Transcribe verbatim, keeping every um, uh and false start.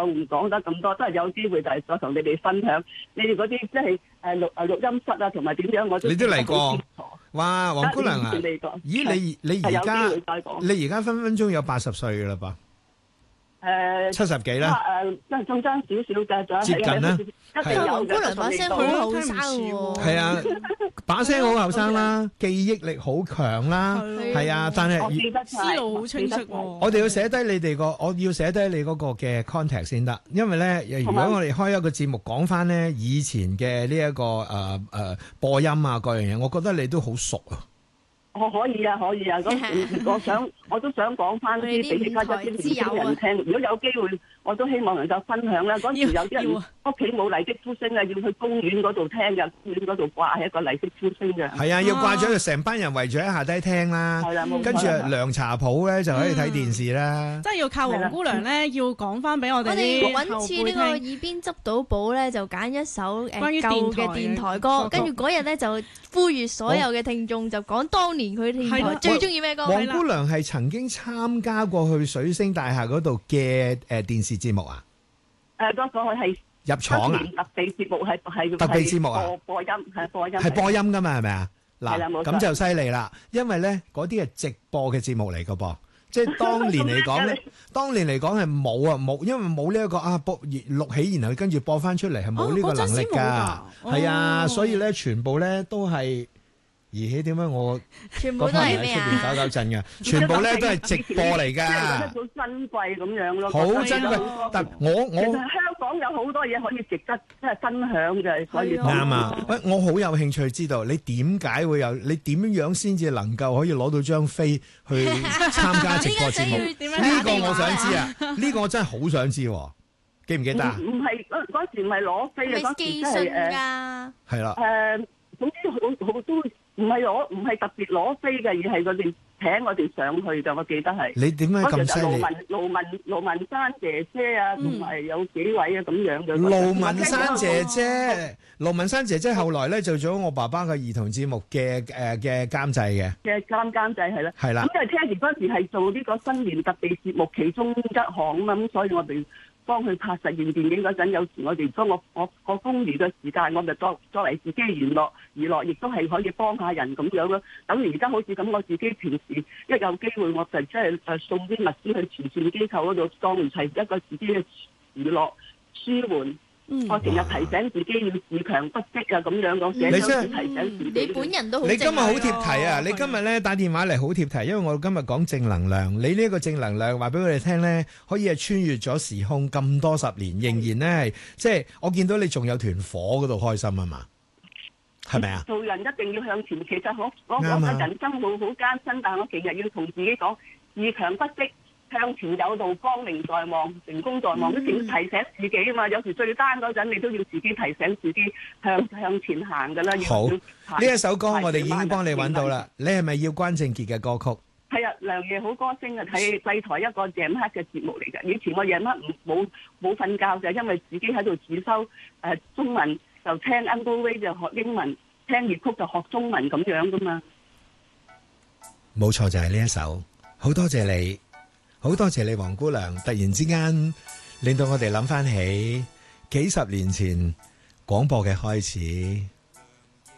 就唔講得咁多，都係有機會就係再同你哋分享。你哋嗰啲即係誒錄誒錄音室啊，同埋點樣我都你都嚟過。哇，黃姑娘啊！咦，你你而家你而家分分鐘有八十歲噶啦噃？誒，七十幾啦。 誒，即係仲爭少少嘅，仲接近啦。 一定有嘅。 黃姑娘把聲好後生喎。 係啊，把聲好後生啦，記憶力好強啦，係啊，但係思路好清晰喎。 我哋要寫低你哋個，我要寫低你嗰個嘅 contact 先得，因為咧，如果我哋開一個節目講翻咧以前嘅呢一個誒誒播音啊各樣嘢，我覺得你都好熟啊。 我可以啊，可以啊。咁我想，我都想講翻啲俾而家一啲年輕人聽。如果有機會，我都希望能夠分享啦。嗰時有啲人屋企冇麗的呼聲啊，要去公園嗰度聽嘅，公園嗰度掛係一個麗的呼聲嘅。 係啊，要掛咗就成班人圍住喺下低聽啦。係啦，跟住涼茶鋪咧就可以睇電視啦。 即係要靠黃姑娘咧，要講翻俾我哋。 我哋揾次呢個耳邊執到寶咧，就揀一首誒舊嘅電台歌，跟住嗰日咧就呼籲所有嘅聽眾就講當年佢電台最中意咩歌。 黃姑娘係曾經參加過去水星大廈嗰度嘅誒電視節目啊？ 誒，嗰個係入廠啊？ 特備節目係係特備節目啊？ 播播音係播音係播音噶嘛？係咪啊？嗱，咁就犀利啦，因為咧嗰啲係直播嘅節目嚟噶噃，即係當年嚟講咧，當年嚟講係冇啊冇，因為冇呢一個啊播錄起，然後跟住播翻出嚟係冇呢個能力噶，係啊，所以咧全部咧都係。而且點解我全部都係咩啊？ 搞搞震嘅，全部咧都係直播嚟噶， 好珍貴咁樣咯。 好珍貴，但我我其實香港有好多嘢可以值得即係分享嘅，所以啱啊！喂，我好有興趣知道你點解會有，你點樣先至能夠可以攞到張飛去參加直播節目？呢個我想知啊！呢個我真係好想知，記唔記得啊？ 唔係嗰嗰時唔係攞飛啊，嗰時即係誒， 係啦。 誒，總之好好都。唔係攞，唔係特別攞飛嘅，而係佢哋請我哋上去嘅。我記得係。 你點解咁犀利？ 盧文盧文盧文山姐姐啊，同埋有幾位啊咁樣嘅。 盧文山姐姐，盧文山姐姐後來咧做咗我爸爸嘅兒童節目嘅誒嘅監製嘅。 嘅監監製係啦。係啦。咁因為 Terry 嗰時係做呢個新年特備節目其中一項啊嘛，咁所以我哋幫佢拍實驗電影嗰陣，有時我哋當我我個公餘嘅時間，我咪作作為自己娛樂娛樂，亦都係可以幫下人咁樣咯。等而家好似咁，我自己平時一有機會，我就即係誒送啲物資去慈善機構嗰度，當唔係一個自己嘅娛樂舒緩。嗯、我成日提醒自己要自強不息啊，咁樣講寫咗提醒自己。 你本人都好。 你今日好貼題啊！你今日咧打電話嚟好貼題，因為我今日講正能量。你呢一個正能量話俾我哋聽咧，可以係穿越咗時空咁多十年，仍然咧係即係我見到你仲有團火嗰度開心啊嘛，係咪啊？ 做人一定要向前，其實我我我嘅人生路好艱辛，但係我成日要同自己講自強不息。向前有道，光明在望，成功在望，都要提醒自己啊嘛！有時最單嗰陣，你都要自己提醒自己向向前行噶啦。 好，呢一首歌我哋已經幫你揾到啦。你係咪要關正傑嘅歌曲？ 係啊，梁夜好歌聲啊！睇麗台一個夜晚黑嘅節目嚟嘅。以前我夜晚黑冇冇瞓覺就係因為自己喺度主修誒中文，就聽 Uncle Ray 就學英文，聽粵曲就學中文咁樣噶嘛。 冇錯，就係呢一首。好多謝你。好多謝你黃姑娘，突然之間令到我哋諗翻起幾十年前廣播嘅開始。